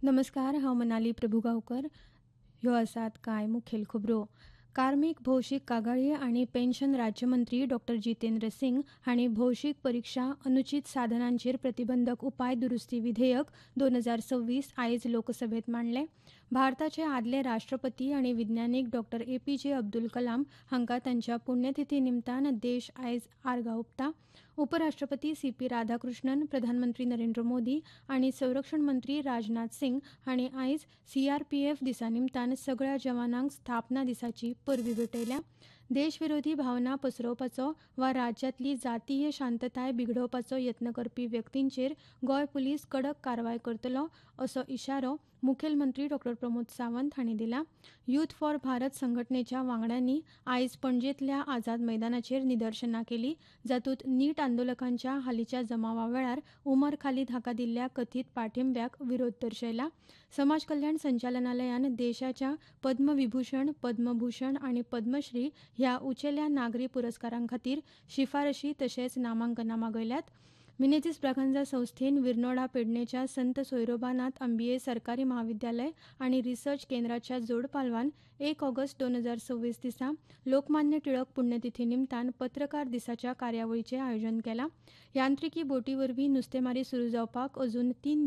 नमस्कार, हांव मनाली प्रभुगांवकर. ह्यो आसात कांय मुखेल खबरो. कार्मीक भौशीक कागाळी आनी पेन्शन राज्यमंत्री डॉ. जितेंद्र सिंग हांणी भौशीक परीक्षा अनुचित साधनांचेर प्रतिबंधक उपाय दुरुस्ती विधेयक 2026 आयज लोकसभेत मांडलें. भारताचे आदले राष्ट्रपती आनी विज्ञानीक डॉ. एपीजे अब्दुल कलाम हांकां तांच्या पुण्यतिथी निमतान देश आयज आर्गां ओंपता. उपराष्ट्रपती सीपी राधाकृष्णन, प्रधानमंत्री नरेंद्र मोदी आनी संरक्षण मंत्री राजनाथ सिंग हांणी आयज सीआरपीएफ दिसा निमतान सगळ्या जवानांक स्थापना दिसाची परबीं भेटयल्या. देशविरोधी भावना पसरोवपाचो वा राज्यांतली जातीय शांतताय बिगडोवपाचो यत्न करपी व्यक्तींचेर गोंय पुलीस कडक कारवाय करतलो असो इशारो मुखेलमंत्री डॉ. प्रमोद सावंत हांणी दिला. यूथ फॉर भारत संघटनेच्या वांगड्यांनी आयज पणजेंतल्या आझाद मैदानाचेर निदर्शनां केलीं, जातूंत नीट आंदोलकांच्या हालींच्या जमावा वेळार उमर खालीद हाका दिल्ल्या कथीत पाठिंब्याक विरोध दर्शयला. समाज कल्याण संचालनालयान देशाच्या पद्मविभूषण, पद्मभूषण आनी पद्मश्री ह्या उंचेल्या नागरी पुरस्कारां खातीर शिफारशी तशेंच नामांकनां मागयल्यात. मिनेझीस ब्रागांझा संस्थेन विर्नोडा पेडणेच्या संत सोयरोबानाथ अंबिये सरकारी महाविद्यालय आनी रिसर्च केंद्राच्या जोड पालवान 1 ऑगस्ट 2026 दिसा लोकमान्य टिळक पुण्यतिथी निमतान पत्रकार दिसाच्या कार्यावळीचें आयोजन केलां. यांत्रिकी बोटी वरवीं नुस्तेमारी सुरू जावपाक अजून 3